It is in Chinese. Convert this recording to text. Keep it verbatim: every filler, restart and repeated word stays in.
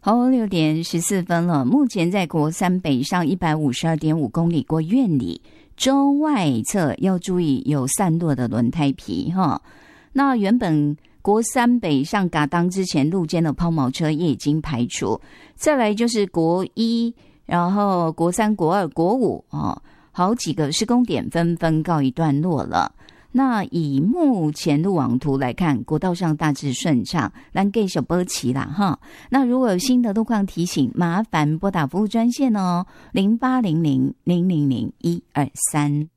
好，六点十四分了。目前在国三北上一百五十二点五公里过院里，周外侧要注意有散落的轮胎皮哈。那原本国三北上嘎当之前路肩的抛锚车也已经排除，再来就是国一，然后国三、国二、国五哦，好几个施工点纷纷告一段落了。那以目前路网图来看，国道上大致顺畅，咱继续保持啦哈。那如果有新的路况提醒，麻烦拨打服务专线哦，零八零零零零零一二三。